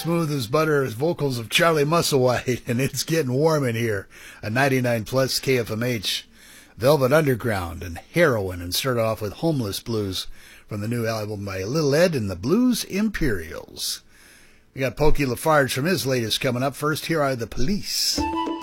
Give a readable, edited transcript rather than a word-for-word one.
smooth as butter as vocals of Charlie Musselwhite, and it's getting warm in here. A 99 plus KFMH. Velvet Underground and Heroin, and started off with Homeless Blues from the new album by Little Ed and the Blues Imperials. We got Pokey Lafarge from his latest coming up. First, here are The Police.